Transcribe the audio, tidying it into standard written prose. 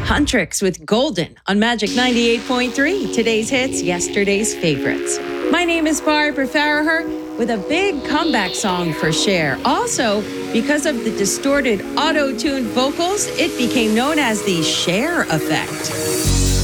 Huntrix with Golden on Magic 98.3. Today's hits, yesterday's favorites. My name is Barbara Farraher with a big comeback song for Cher. Also, because of the distorted auto-tuned vocals, it became known as the Cher effect.